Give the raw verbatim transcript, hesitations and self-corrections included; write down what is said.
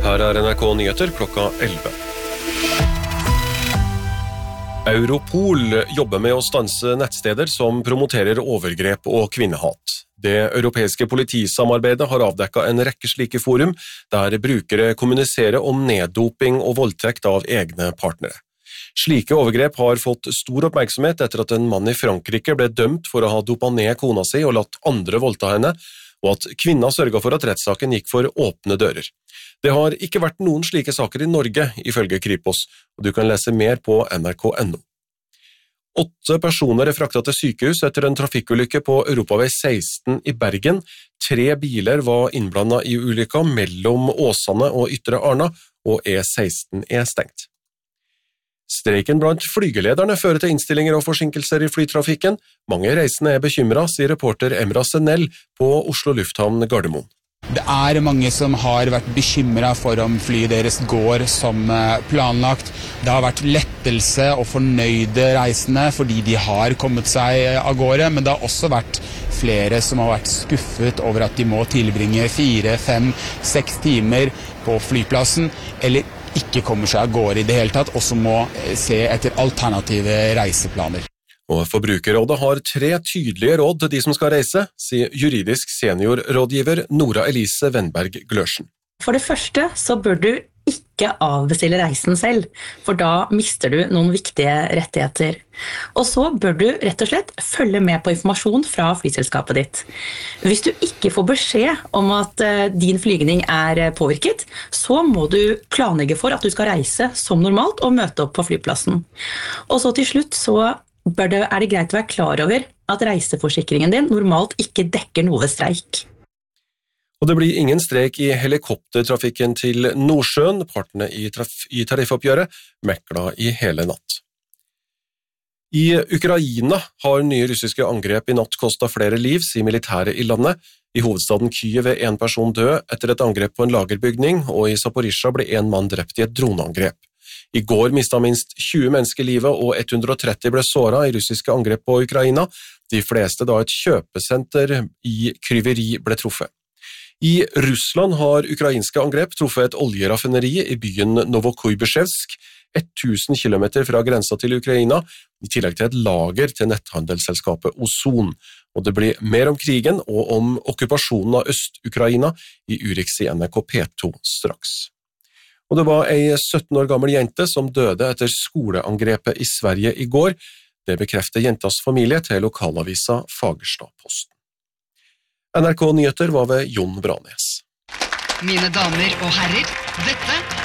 Her er N R K Nyheter klokka elleve. Europol jobber med å stanse nettsteder som promoterer overgrep og kvinnehat. Det europeiske politisamarbeidet har avdekket en rekke slike forum, der brukere kommuniserer om neddoping og voldtekt av egne partnere. Slike overgrep har fått stor oppmerksomhet etter at en mann i Frankrike ble dømt for å ha dopet ned kona si og latt andre voldta henne, og at kvinna sørget for at rettssaken gikk for åpne dører. Det har ikke vært noen slike saker i Norge, ifølge Kripos, og du kan lese mer på N R K punktum no. Åtte personer er fraktet til sykehus etter en trafikkulykke på Europavei seksten i Bergen. Tre biler var innblandet i ulykka mellom Åsane og Ytre Arna, og E seksten er stengt. Streiken blant flygelederne fører til innstillinger og forsinkelser i flytrafikken. Mange reisende er bekymret, sier reporter Emra Senell på Oslo Lufthavn Gardermoen. Det er mange som har vært bekymret for om flyet deres går som planlagt. Det har vært lettelse og fornøyde reisende fordi de har kommet seg av gårde, men det har også vært flere som har vært skuffet over at de må tilbringe fire, fem, seks timer på flyplassen, eller ikke kommer seg av gårde i det hele tatt, og som må se etter alternative reiseplaner. Og Forbrukerrådet har tre tydelige råd til de som skal reise, sier juridisk seniorrådgiver Nora Elise Wenberg Glørsen. For det første så bør du ikke avbestille reisen selv, for da mister du noen viktige rettigheter. Og så bør du rett og slett følge med på informasjon fra flyselskapet ditt. Hvis du ikke får beskjed om at din flygning er påvirket, så må du planlegge for at du skal reise som normalt og møte opp på flyplassen. Og så til slutt så bør det, er det greit å være klar over at reiseforsikringen din normalt ikke dekker noe streik. Og det blir ingen streik i helikoptertrafikken til Nordsjøen. Partene i, i tariffoppgjøret mekla i hele natt. I Ukraina har nye russiske angrep i natt kostet flere liv, sier militæret i landet. I hovedstaden Kyiv er en person død etter et angrep på en lagerbygning, og i Zaporizjzja ble en mann drept i et droneangrep. I går mistet minst tjue mennesker livet, og ett hundre og tretti ble såret i russiske angrep på Ukraina, de fleste da et kjøpesenter i Kryveri ble truffet. I Russland har ukrainske angrep truffet et oljeraffineri i byen Novokuibysjevsk, tusen kilometer fra grensa til Ukraina, i tillegg til et lager til netthandelsselskapet Ozon. Og det blir mer om krigen og om okkupasjonen av Øst-Ukraina i Urix i N R K P to straks. Og det var ei sytten år gammel jente som døde etter skoleangrepet i Sverige i går. Det bekrefter jentas familie til lokalavisa Fagerstad-Posten. N R K Nyheter var ved Jon Branes. Mine damer og herrer, dette